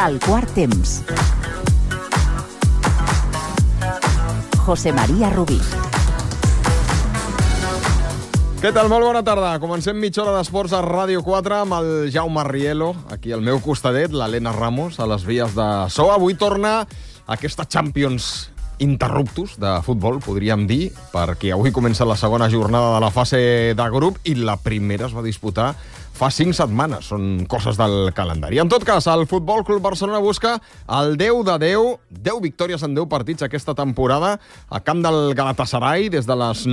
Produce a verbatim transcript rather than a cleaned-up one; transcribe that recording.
El quart temps. José María Rubí. Què tal? Molt bona tarda. Comencem mitja hora d'esports a Ràdio quatre amb el Jaume Rielo, aquí al meu costadet, l'Helena Ramos, a les vies de so. Avui torna aquesta Champions Interruptus de futbol, podríem dir, perquè avui comença la segona jornada de la fase de grup i la primera es va disputar fa cinc setmanes. Són coses del calendari. En tot cas, el Futbol Club Barcelona busca el deu de deu, deu victòries en deu partits aquesta temporada a camp del Galatasaray des de les